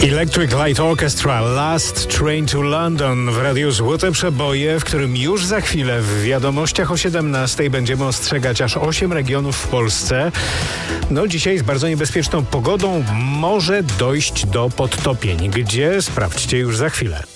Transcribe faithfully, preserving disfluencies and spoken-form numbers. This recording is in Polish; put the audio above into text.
Electric Light Orchestra, Last Train to London w Radiu Złote Przeboje, w którym już za chwilę w wiadomościach o siedemnastej będziemy ostrzegać aż osiem regionów w Polsce. No dzisiaj z bardzo niebezpieczną pogodą może dojść do podtopień. Gdzie? Sprawdźcie już za chwilę.